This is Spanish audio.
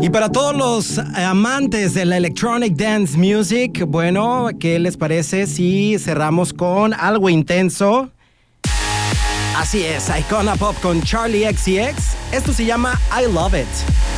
Y para todos los amantes de la electronic dance music, bueno, ¿qué les parece si cerramos con algo intenso? Así es, Icona Pop con Charlie XCX. Esto se llama I Love It.